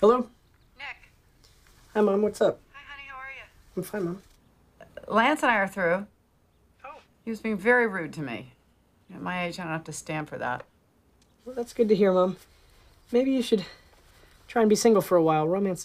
Hello? Nick. Hi, Mom. What's up? Hi, honey. How are you? I'm fine, Mom. Lance and I are through. Oh. He was being very rude to me. At my age, I don't have to stand for that. Well, that's good to hear, Mom. Maybe you should try and be single for a while. Romance